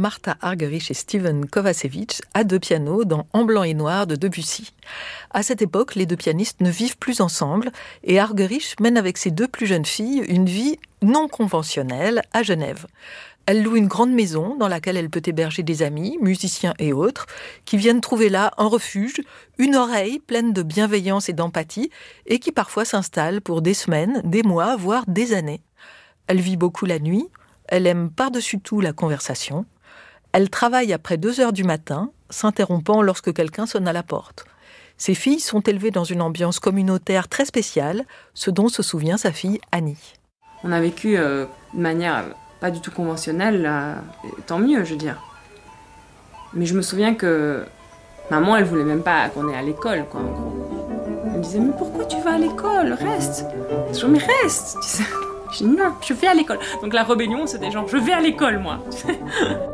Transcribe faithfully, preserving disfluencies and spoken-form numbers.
Martha Argerich et Steven Kovacevic à deux pianos dans En blanc et noir de Debussy. À cette époque, les deux pianistes ne vivent plus ensemble et Argerich mène avec ses deux plus jeunes filles une vie non conventionnelle à Genève. Elle loue une grande maison dans laquelle elle peut héberger des amis, musiciens et autres, qui viennent trouver là un refuge, une oreille pleine de bienveillance et d'empathie, et qui parfois s'installent pour des semaines, des mois, voire des années. Elle vit beaucoup la nuit, elle aime par-dessus tout la conversation. Elle travaille après deux heures du matin, s'interrompant lorsque quelqu'un sonne à la porte. Ses filles sont élevées dans une ambiance communautaire très spéciale, ce dont se souvient sa fille Annie. On a vécu euh, de manière pas du tout conventionnelle, là, tant mieux, je veux dire. Mais je me souviens que maman, elle voulait même pas qu'on aille à l'école, quoi, en gros. Elle me disait, mais pourquoi tu vas à l'école? Reste. Je dis, mais reste. Je dis, non, je vais à l'école. Donc la rébellion, c'était genre, je vais à l'école, moi.